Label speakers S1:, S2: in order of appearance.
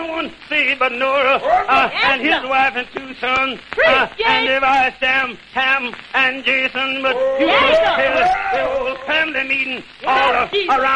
S1: I won't see but Noah and his wife and 2 sons. And Levi, Sam, Ham, and Jason. But you tell the whole family meeting all around.